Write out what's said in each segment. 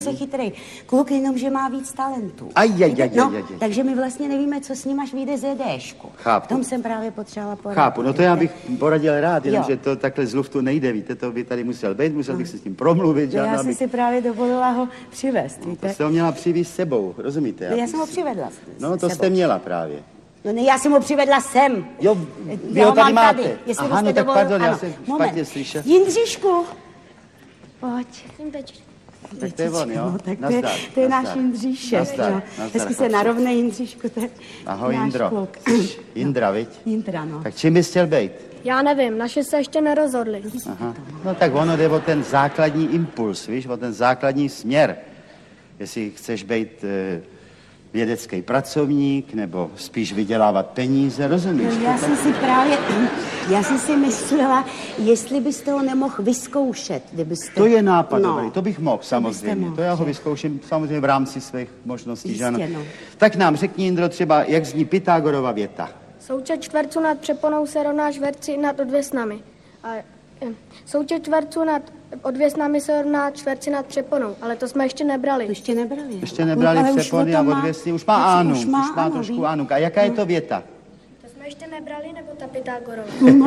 se chytrý kluk, jenom že má víc talentů. Takže my vlastně nevíme, co s ním až vyjde z EDčku. Chápu. V tom jsem právě potřebovala poradit. Chápu, no to já bych poradil rád, jenomže to takhle z luftu nejde, víte, to by tady musel být, musel bych se s tím promluvit. Já jsem si právě dovolila ho přivést, víte. To jste ho měla přivést s sebou, rozumíte? Já jsem ho přivedla. No to jste měla právě. No ne, já jsem ho přivedla sem. Jo, vy ho tady máte. Aha, no tak pardon, já jsem špatně slyšel. Jindřišku, pojď. Tak to je on, jo? No, tak to je náš Jindříšek. Nazdar, Hezky se narovnej, Jindříšku, to je ahoj, náš Jindro. kluk. Jindra, viď? Jindra, no. Tak čím bys chtěl být? Já nevím, naši se ještě nerozhodli. Aha. No tak ono jde o ten základní impuls, víš, o ten základní směr. Jestli chceš být vědecký pracovník, nebo spíš vydělávat peníze, rozumíš? Já jsem si myslela, jestli bys toho nemohl vyzkoušet, kdybyste... To je nápad dobrý, to bych mohl samozřejmě. Mohl, to já ho vyzkouším samozřejmě v rámci svých možností. Jistě, že ano? no. Tak nám řekni, Jindro, třeba, jak zní Pythagorova věta. Součet čtverců nad přeponou se rovná čtverci nad odvěsnami. Součet čtverců nad odvěsnami se rovná čtverci nad přeponou, ale to jsme ještě nebrali. Ještě nebrali. Ještě nebrali přepony a odvěsny, už má Ánu, už má trošku Ánu. A jaká je to věta? To jsme ještě nebrali, nebo ta Pythagorova?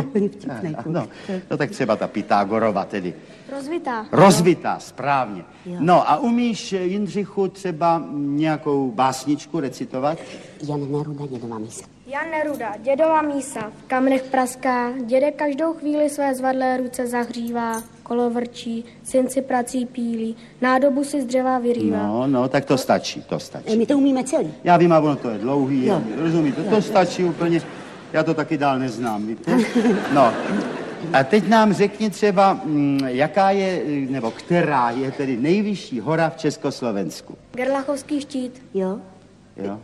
No tak třeba ta Pythagorova tedy. Rozvitá. Rozvitá, správně. Jo. No a umíš, Jindřichu, třeba nějakou básničku recitovat? Jan Neruda, dědova mísa. Jan Neruda, dědova mísa, v kamnech praská, dědek každou chvíli své zvadlé ruce zahřívá, kolo vrčí, syn si prací pílí, nádobu si z dřeva vyrývá. No, tak to stačí, to stačí. My to umíme celý. Já vím, a ono to je dlouhý, Jo. rozumíte, to stačí úplně, já to taky dál neznám, víte? No, a teď nám řekni třeba, jaká je, nebo která je tedy nejvyšší hora v Československu? Gerlachovský štít. Jo? Jo,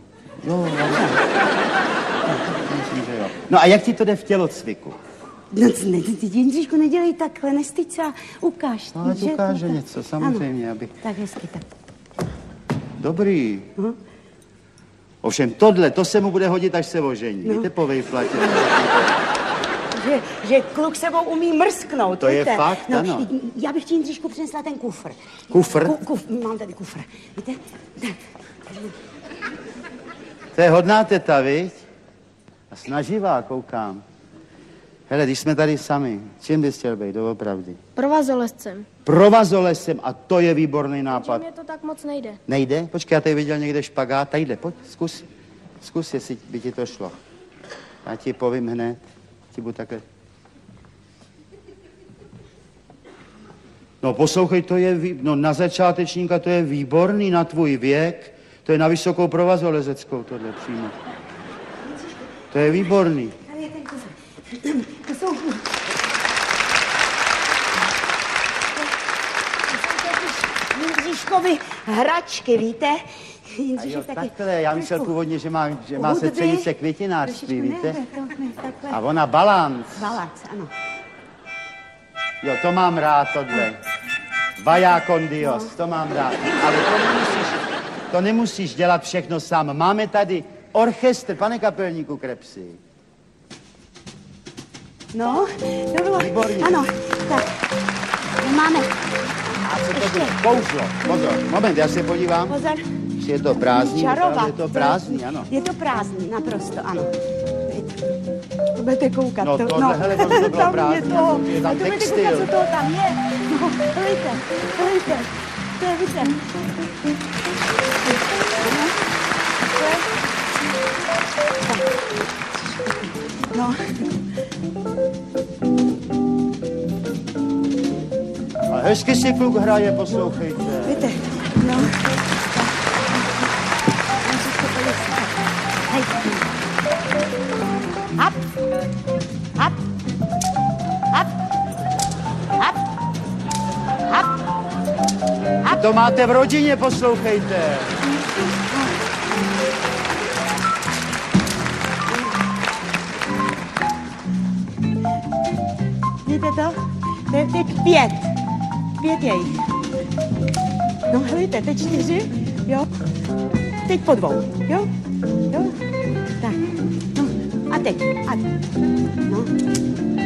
myslím, že jo. No a jak ti to jde v tělocviku? No, ty Jindříšku, nedělej takhle, nestyď se a ukáž. No, ať ukáže něco, samozřejmě, ano. abych... Tak hezky, tak. Dobrý. Ovšem tohle, to se mu bude hodit, až se ožení. Víte, po vejplatě. Že kluk sebou umí mrsknout. To je víte? fakt, ano. Já bych ti, Jindříšku, přinesla ten kufr. Kufr? Mám tady kufr, víte? Tak. To je hodná teta, viď? A snaživá, koukám. Hele, když jsme tady sami, čím bys chtěl být, doopravdy? Provazolescem. Provazolesem, a to je výborný nápad. Mně to tak moc nejde. Nejde? Počkej, já tady viděl někde špagát. Tadyhle, pojď, zkus, jestli by ti to šlo. Já ti povím hned, ti budu takhle. No poslouchej, to je, na začátečníka to je výborný na tvůj věk. To je na vysokou provazolezeckou tohle přímo. To je výborný. Tady je ten kufr. To jsou Jindříškovi hračky, víte? Jo, takhle, já myslel původně, že má sestřenice květinářství, víte? A ona balanc. Balanc, ano. Jo, to mám rád, tohle. Vaya con Dios, to mám rád. Ale to nemusíš dělat všechno sám. Máme tady orchestr, pane kapelníku Krepsi. No, to bylo... Výborně. Ano, tak. Máme... A co to bylo? Kouzlo. Pozor, moment, já se podívám. Pozor. Je to prázdný, Čarovat. je to prázdný, ano. Je to prázdný, naprosto, ano. Budete koukat. No tohle, hele, to bylo tam prázdný, je to. je tam To budete textil. koukat, co toho tam je. No, helejte. To je, víte. No. A hezky si kluk hraje, poslouchejte. Víte, no. Hej. Hap. Hap. Hap. Hap. Hap. Hap. To máte v rodině, poslouchejte. Víte to? To je teď 5. 5 je jich. No helejte, teď 4, jo? Teď po 2, jo? Jo? Tak, no a teď, no.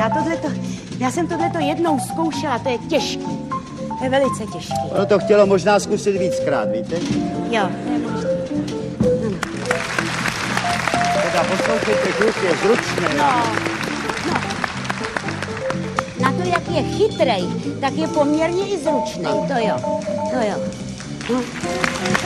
Já jsem tohleto jednou zkoušela, to je těžký. To je velice těžký. Ono to chtělo možná zkusit víckrát, víte? Jo, to je možné. Teda poslouchejte, kluk je zručný. No. Na to, jak je chytrej, tak je poměrně i zručný, to jo.